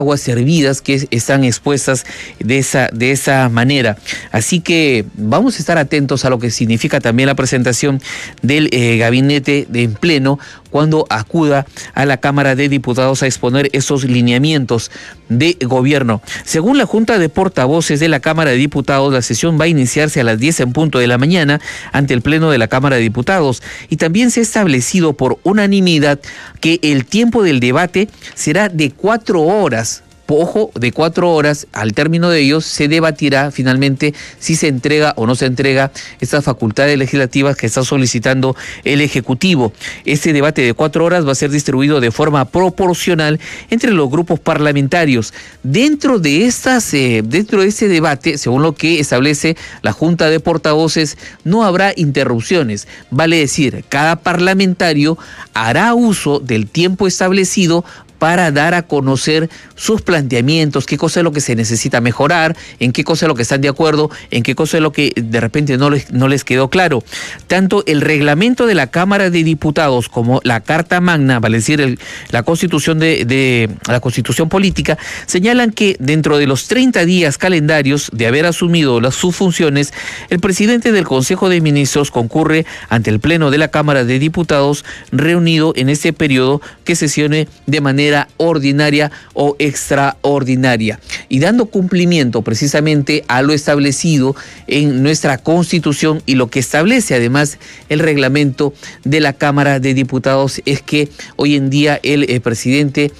aguas hervidas que están expuestas de esa manera. Así que vamos a estar atentos a lo que significa también la presentación del gabinete en pleno cuando acuda a la Cámara de Diputados a exponer esos lineamientos de gobierno. Según la Junta de Portavoces de la Cámara de Diputados, la sesión va a iniciarse a las 10 en punto de la mañana ante el Pleno de la Cámara de Diputados, y también se ha establecido por unanimidad que el tiempo del debate será de 4 horas. Ojo, de 4 horas. Al término de ellos se debatirá finalmente si se entrega o no se entrega estas facultades legislativas que está solicitando el Ejecutivo. Este debate de 4 horas va a ser distribuido de forma proporcional entre los grupos parlamentarios. Dentro de ese debate, según lo que establece la Junta de Portavoces, no habrá interrupciones. Vale decir, cada parlamentario hará uso del tiempo establecido para dar a conocer sus planteamientos, qué cosa es lo que se necesita mejorar, en qué cosa es lo que están de acuerdo, en qué cosa es lo que de repente no les quedó claro. Tanto el reglamento de la Cámara de Diputados como la Carta Magna, vale decir, la Constitución la Constitución Política, señalan que dentro de los 30 días calendarios de haber asumido sus funciones, el presidente del Consejo de Ministros concurre ante el Pleno de la Cámara de Diputados reunido en este periodo que sesione de manera ordinaria o extraordinaria, y dando cumplimiento precisamente a lo establecido en nuestra Constitución y lo que establece además el reglamento de la Cámara de Diputados. Es que hoy en día el presidente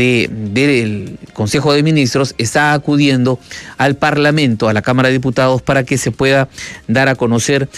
del Consejo de Ministros está acudiendo al Parlamento, a la Cámara de Diputados, para que se pueda dar a conocer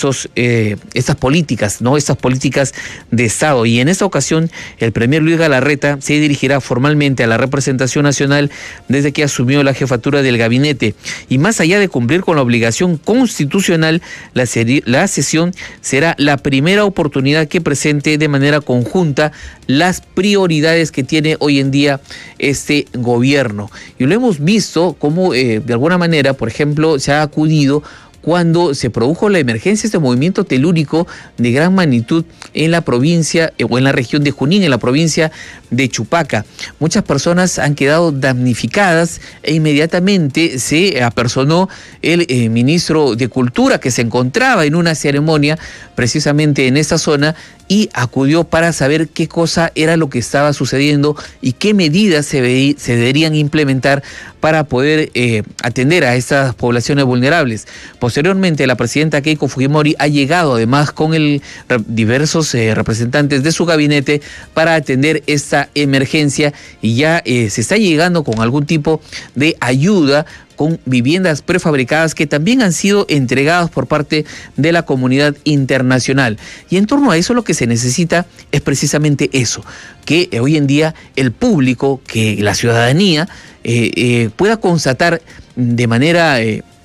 estas políticas, ¿no? Estas políticas de Estado. Y en esta ocasión el premier Luis Galarreta se dirigirá formalmente a la representación nacional desde que asumió la jefatura del gabinete. Y más allá de cumplir con la obligación constitucional, la sesión será la primera oportunidad que presente de manera conjunta las prioridades que tiene hoy en día este gobierno. Y lo hemos visto como de alguna manera, por ejemplo, se ha acudido cuando se produjo la emergencia, este movimiento telúrico de gran magnitud en la provincia o en la región de Junín, en la provincia de Chupaca. Muchas personas han quedado damnificadas e inmediatamente se apersonó el ministro de Cultura, que se encontraba en una ceremonia precisamente en esa zona, y acudió para saber qué cosa era lo que estaba sucediendo y qué medidas se deberían implementar para poder atender a estas poblaciones vulnerables. Posteriormente, la presidenta Keiko Fujimori ha llegado además con diversos representantes de su gabinete para atender esta emergencia, y ya se está llegando con algún tipo de ayuda con viviendas prefabricadas que también han sido entregadas por parte de la comunidad internacional. Y en torno a eso lo que se necesita es precisamente eso, que hoy en día el público, que la ciudadanía pueda constatar de manera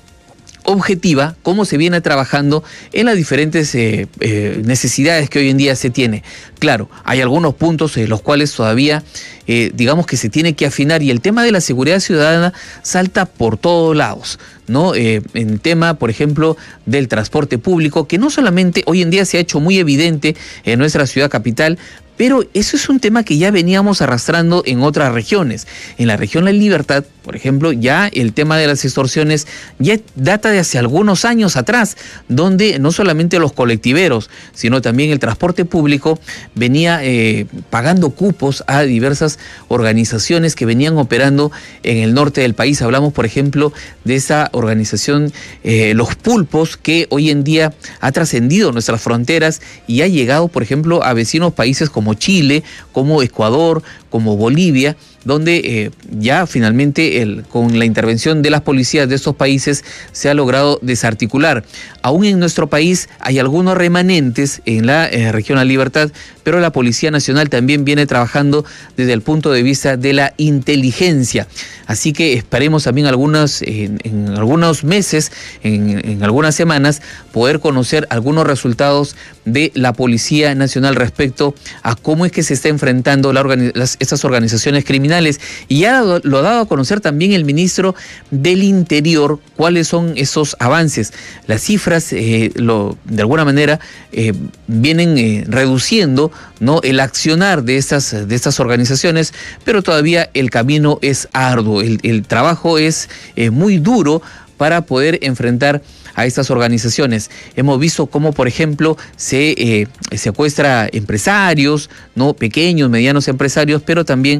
objetiva cómo se viene trabajando en las diferentes necesidades que hoy en día se tiene. Claro, hay algunos puntos en los cuales todavía digamos que se tiene que afinar, y el tema de la seguridad ciudadana salta por todos lados, ¿no? En tema, por ejemplo, del transporte público, que no solamente hoy en día se ha hecho muy evidente en nuestra ciudad capital, pero eso es un tema que ya veníamos arrastrando en otras regiones. En la región La Libertad, por ejemplo, ya el tema de las extorsiones ya data de hace algunos años atrás, donde no solamente los colectiveros, sino también el transporte público venía pagando cupos a diversas organizaciones que venían operando en el norte del país. Hablamos, por ejemplo, de esa organización Los Pulpos, que hoy en día ha trascendido nuestras fronteras y ha llegado, por ejemplo, a vecinos países como Chile, como Ecuador, como Bolivia, donde ya finalmente con la intervención de las policías de estos países se ha logrado desarticular. Aún en nuestro país hay algunos remanentes en la región La Libertad, pero la Policía Nacional también viene trabajando desde el punto de vista de la inteligencia. Así que esperemos también en algunos meses, en algunas semanas, poder conocer algunos resultados de la Policía Nacional respecto a cómo es que se está enfrentando estas organizaciones criminales. Y ya lo ha dado a conocer también el ministro del Interior, cuáles son esos avances. Las cifras, de alguna manera, vienen reduciendo, ¿no?, el accionar de estas organizaciones, pero todavía el camino es arduo, el trabajo es muy duro para poder enfrentar a estas organizaciones. Hemos visto cómo, por ejemplo, se secuestra empresarios, ¿no?, pequeños, medianos empresarios, pero también